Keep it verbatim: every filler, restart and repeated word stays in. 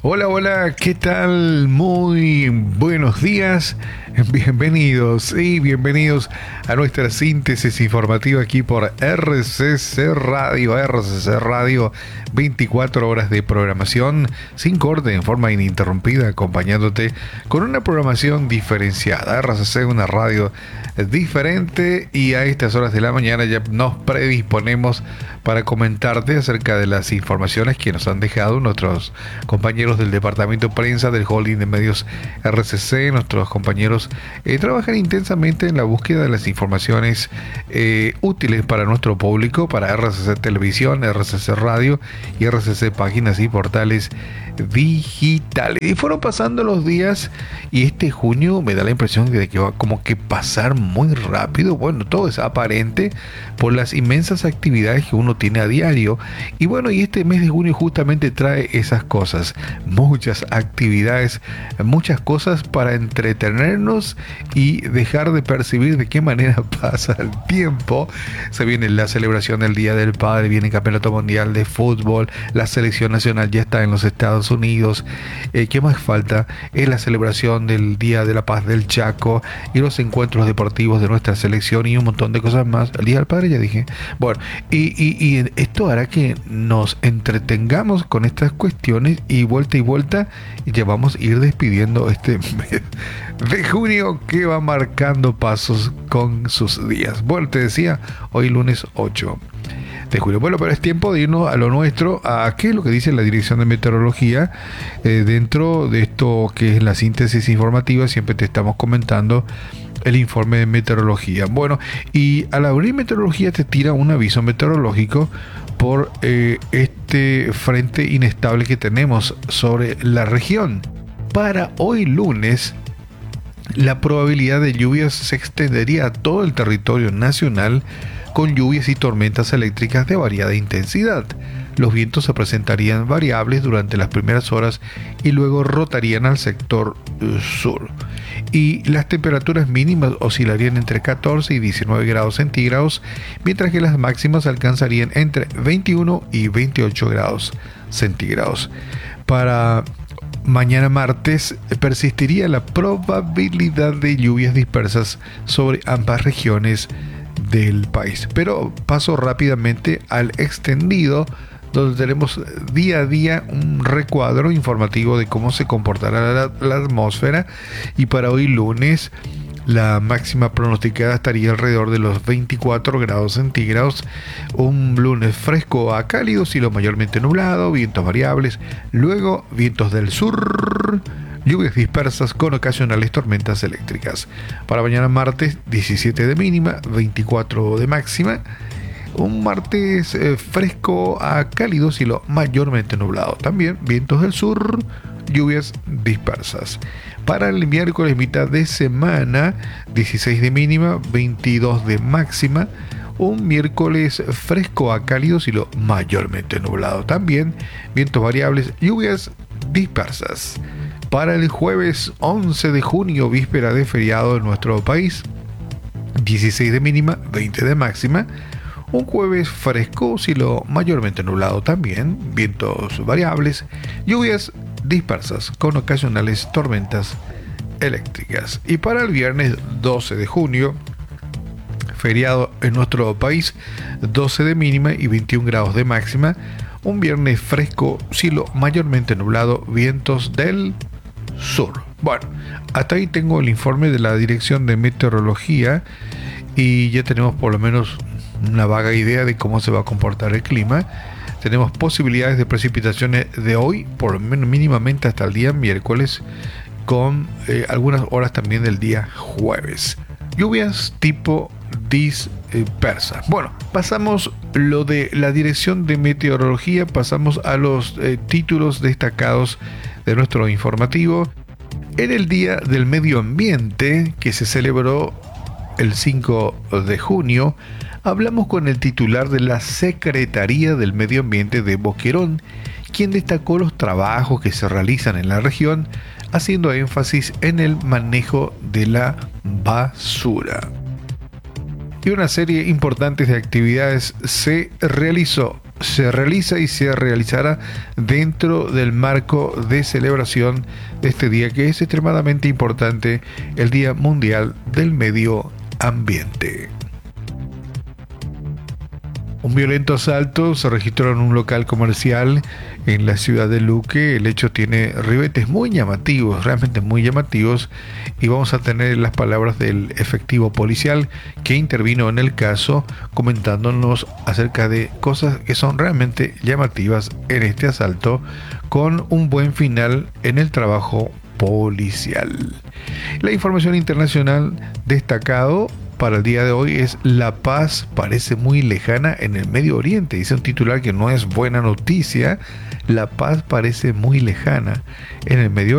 Hola, hola, ¿qué tal? Muy buenos días, bienvenidos y bienvenidos a nuestra síntesis informativa aquí por R C C Radio, R C C Radio, veinticuatro horas de programación sin corte, en forma ininterrumpida, acompañándote con una programación diferenciada. R C C, una radio diferente, y a estas horas de la mañana ya nos predisponemos para comentarte acerca de las informaciones que nos han dejado nuestros compañeros del departamento de prensa del holding de medios R C C. Nuestros compañeros eh, trabajan intensamente en la búsqueda de las informaciones eh, útiles para nuestro público, para R C C Televisión, R C C Radio y R C C Páginas y Portales Digitales. Y fueron pasando los días y este junio me da la impresión de que va como que pasar muy rápido. Bueno, todo es aparente por las inmensas actividades que uno tiene a diario. Y bueno, y este mes de junio justamente trae esas cosas. Muchas actividades, muchas cosas para entretenernos y dejar de percibir de qué manera pasa el tiempo. Se viene la celebración del Día del Padre, viene el Campeonato Mundial de Fútbol, la selección nacional ya está en los Estados Unidos. Eh, ¿Qué más falta? Es la celebración del Día de la Paz del Chaco y los encuentros deportivos de nuestra selección y un montón de cosas más. El Día del Padre ya dije. Bueno, y, y, y esto hará que nos entretengamos con estas cuestiones y vuelta y vuelta, y ya vamos a ir despidiendo este mes de junio que va marcando pasos con sus días. Bueno, te decía, hoy lunes ocho de julio. Bueno, pero es tiempo de irnos a lo nuestro, a qué es lo que dice la Dirección de Meteorología. Eh, dentro de esto que es la síntesis informativa, siempre te estamos comentando el informe de meteorología. Bueno, y al abrir meteorología te tira un aviso meteorológico por eh, este frente inestable que tenemos sobre la región. Para hoy lunes, la probabilidad de lluvias se extendería a todo el territorio nacional, con lluvias y tormentas eléctricas de variada intensidad. Los vientos se presentarían variables durante las primeras horas y luego rotarían al sector sur. Y las temperaturas mínimas oscilarían entre catorce y diecinueve grados centígrados, mientras que las máximas alcanzarían entre veintiuno y veintiocho grados centígrados. Para mañana martes persistiría la probabilidad de lluvias dispersas sobre ambas regiones del país. Pero paso rápidamente al extendido, donde tenemos día a día un recuadro informativo de cómo se comportará la, la atmósfera. Y para hoy lunes, la máxima pronosticada estaría alrededor de los veinticuatro grados centígrados. Un lunes fresco a cálido, cielo mayormente nublado, vientos variables, luego vientos del sur, lluvias dispersas con ocasionales tormentas eléctricas. Para mañana martes, diecisiete de mínima, veinticuatro de máxima. Un martes eh, fresco a cálido, cielo mayormente nublado. También vientos del sur, lluvias dispersas. Para el miércoles, mitad de semana, dieciséis de mínima, veintidós de máxima. Un miércoles fresco a cálido, cielo mayormente nublado. También vientos variables, lluvias dispersas. Para el jueves once de junio, víspera de feriado en nuestro país, dieciséis de mínima, veinte de máxima. Un jueves fresco, cielo mayormente nublado también, vientos variables, lluvias dispersas con ocasionales tormentas eléctricas. Y para el viernes doce de junio, feriado en nuestro país, doce de mínima y veintiún grados de máxima. Un viernes fresco, cielo mayormente nublado, vientos del sur. Bueno, hasta ahí tengo el informe de la Dirección de Meteorología y ya tenemos por lo menos una vaga idea de cómo se va a comportar el clima. Tenemos posibilidades de precipitaciones de hoy, por lo menos mínimamente hasta el día miércoles, con eh, algunas horas también del día jueves. Lluvias tipo dispersa. Bueno, pasamos lo de la Dirección de Meteorología, pasamos a los eh, títulos destacados de nuestro informativo. En el Día del Medio Ambiente, que se celebró el cinco de junio, hablamos con el titular de la Secretaría del Medio Ambiente de Boquerón, quien destacó los trabajos que se realizan en la región, haciendo énfasis en el manejo de la basura. Y una serie importante de actividades se realizó. se realiza y se realizará dentro del marco de celebración de este día, que es extremadamente importante, el Día Mundial del Medio Ambiente. Un violento asalto se registró en un local comercial en la ciudad de Luque. El hecho tiene ribetes muy llamativos, realmente muy llamativos, y vamos a tener las palabras del efectivo policial que intervino en el caso, comentándonos acerca de cosas que son realmente llamativas en este asalto, con un buen final en el trabajo policial. La información internacional destacado para el día de hoy es: la paz parece muy lejana en el Medio Oriente. Dice un titular que no es buena noticia. La paz parece muy lejana en el Medio